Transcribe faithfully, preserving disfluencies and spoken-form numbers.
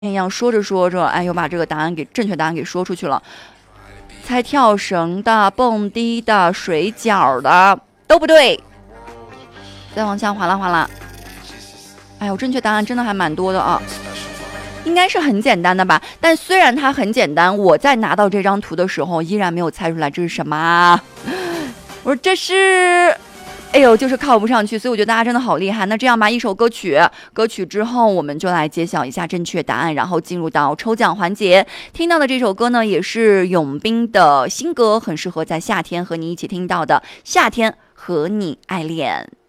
一样说着说着，哎，又把这个答案给正确答案给说出去了。猜跳绳的、蹦迪的、水饺的都不对。再往下滑啦滑啦。哎呦，正确答案真的还蛮多的啊，应该是很简单的吧？但虽然它很简单，我在拿到这张图的时候依然没有猜出来这是什么。我说这是。哎呦，就是靠不上去，所以我觉得大家真的好厉害。那这样吧，一首歌曲，歌曲之后我们就来揭晓一下正确答案，然后进入到抽奖环节。听到的这首歌呢，也是永斌的新歌，很适合在夏天和你一起听到的《夏天和你爱恋》。